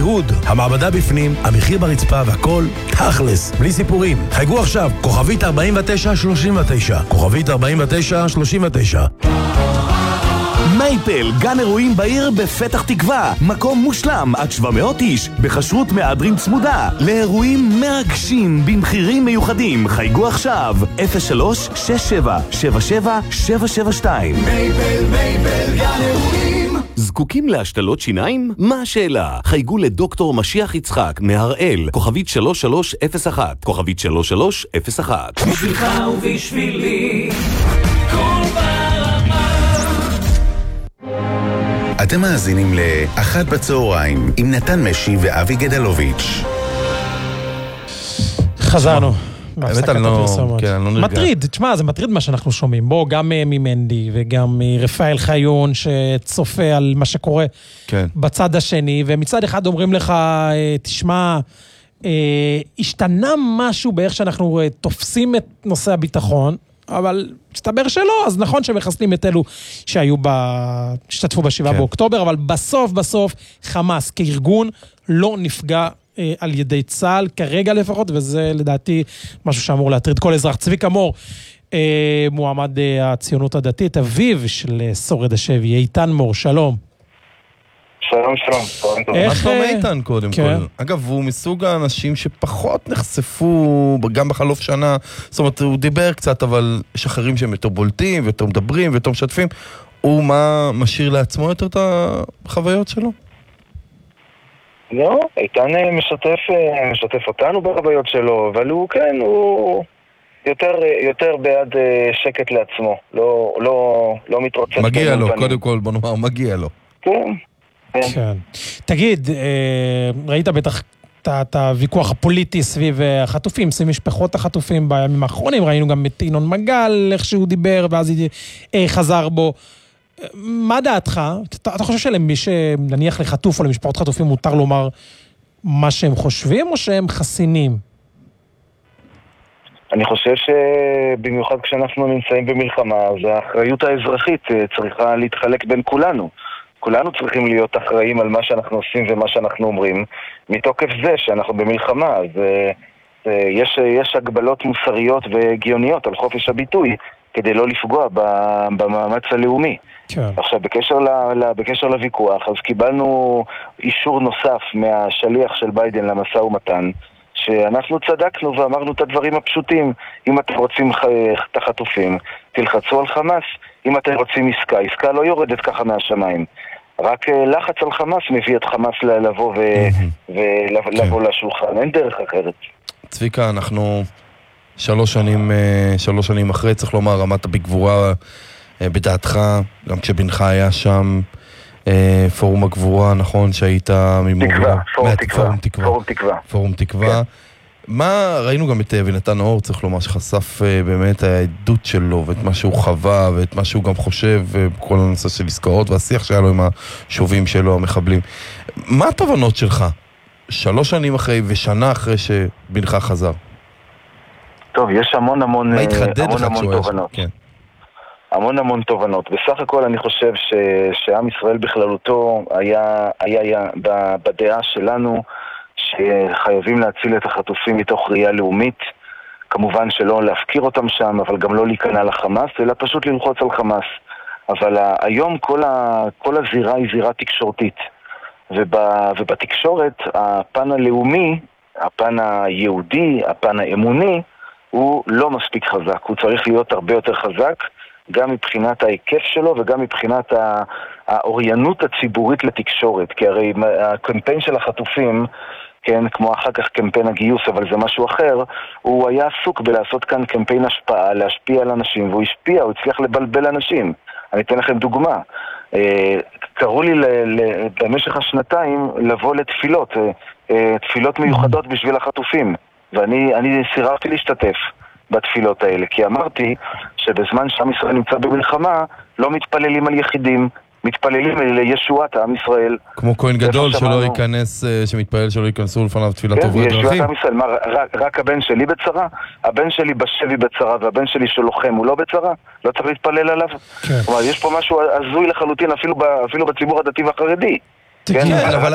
המעבדה בפנים, המחיר ברצפה והכל תכלס, בלי סיפורים. חייגו עכשיו, כוכבית 4939, כוכבית 4939. מייפל, גן אירועים בעיר בפתח תקווה, מקום מושלם עד 700 איש, בחשרות מהדרין צמודה, לאירועים מרגשים במחירים מיוחדים. חייגו עכשיו 03-6777-772. מייפל, גן אירועים. זקוקים להשתלות שיניים? מה השאלה? חייגו לדוקטור משיח יצחק מהראל, כוכבית 3301, כוכבית 3301. בשבילך ובשבילי כל ברמה. אתם מאזינים לאחת בצהריים עם נתן משי ואבי גדלוביץ'. חזרנו. באמת אני לא נרגע. מטריד, תשמע, זה מטריד מה שאנחנו שומעים. בוא, גם ממנדי וגם מרפאל חיון שצופה על מה שקורה בצד השני, ומצד אחד אומרים לך, תשמע, השתנה משהו באיך שאנחנו תופסים את נושא הביטחון, אבל מסתבר שלא, אז נכון שמחסלים את אלו שהשתתפו ב7 באוקטובר, אבל בסוף חמאס כארגון לא נפגע על ידי צה"ל, כרגע לפחות, וזה לדעתי משהו שאמור להטריד כל אזרח. צביקה מור, מועמד הציונות הדתית, אביו של שורד השבי, איתן מור, שלום. שלום. מה טוב איתן קודם כל? אגב, הוא מסוג האנשים שפחות נחשפו גם בחלוף שנה, זאת אומרת, הוא דיבר קצת, אבל יש אחרים שהם יותר בולטים, ויותר מדברים, ויותר משתפים. הוא משאיר לעצמו יותר את החוויות שלו? לא, איתן משתף אותנו בחוויות שלו, אבל הוא יותר בעד שקט לעצמו, לא מתרוצץ. מגיע לו, קודם כל, בוא נאמר, מגיע לו. כן. תגיד, ראית בטח את הוויכוח הפוליטי סביב החטופים, סביב משפחות החטופים בימים האחרונים, ראינו גם את ינון מגל, איך שהוא דיבר, ואז חזר בו. מה דעתך? אתה חושב שלמי שנניח לחטוף או למשפחות חטופים מותר לומר מה שהם חושבים או שהם חסינים? אני חושב שבמיוחד כשאנחנו נמצאים במלחמה, אז האחריות האזרחית צריכה להתחלק בין כולנו. כולנו צריכים להיות אחראים על מה שאנחנו עושים ומה שאנחנו אומרים, מתוקף זה שאנחנו במלחמה. אז יש הגבלות מוסריות והגיוניות על חופש הביטוי, כדי לא לפגוע במאמץ הלאומי. עכשיו, בקשר לוויכוח, אז קיבלנו אישור נוסף מהשליח של ביידן למשא ומתן, שאנחנו צדקנו ואמרנו את הדברים הפשוטים. אם אתם רוצים את החטופים, תלחצו על חמאס. אם אתם רוצים עסקה לא יורדת ככה מהשמיים. רק לחץ על חמאס מביא את חמאס ולבוא לשולחן. אין דרך אחרת. צביקה, אנחנו 3 שנים אחרי, צריך לומר, עמדת בגבורה בדעתך, גם כשבנך היה שם, פורום הגבורה, נכון, שהיית פורום תקווה. מה, ראינו גם את אבינתן אור, צריך לומר, שחשף באמת העדות שלו, ואת מה שהוא חווה, ואת מה שהוא גם חושב, בכל הנושא של עסקאות, והשיח שהיה לו עם השובים שלו, המחבלים. מה התובנות שלך? 3 שנים אחרי ושנה אחרי שבנך חזר? טוב, יש המון תובנות. כן. המון תובנות. בסך הכל אני חושב שעם ישראל בכללותו היה בדעה שלנו שחייבים להציל את החטופים מתוך ראייה לאומית. כמובן שלא להפקיר אותם שם, אבל גם לא להיכנע לחמאס, אלא פשוט ללחוץ על חמאס. אבל היום כל הזירה היא זירה תקשורתית. ובתקשורת הפן הלאומי, הפן היהודי, הפן האמוני, הוא לא מספיק חזק. הוא צריך להיות הרבה יותר חזק, גם מבחינת ההיקף שלו וגם מבחינת האוריינות הציבורית לתקשורת. כי הרי הקמפיין של החטופים, כן, כמו אחר כך קמפיין הגיוס, אבל זה משהו אחר, הוא היה עסוק בלעשות כאן קמפיין השפעה, להשפיע על אנשים, והוא השפיע, הוא הצליח לבלבל אנשים. אני אתן לכם דוגמה. קראו לי במשך השנתיים לבוא לתפילות, תפילות מיוחדות בשביל החטופים, ואני סירבתי להשתתף בתפילות האלה, כי אמרתי שבזמן שעם ישראל נמצא במלחמה, לא מתפללים על יחידים, מתפללים לישועת עם ישראל. כמו כהן גדול שלא ייכנס, שמתפלל שלא ייכנסו לפניו תפילת עוברי דרכים. ישועת עם ישראל, רק הבן שלי בצרה? הבן שלי בשבי בצרה, והבן שלי שלוחם הוא לא בצרה? לא צריך להתפלל עליו? יש פה משהו הזוי לחלוטין, אפילו בציבור הדתי והחרדי. אבל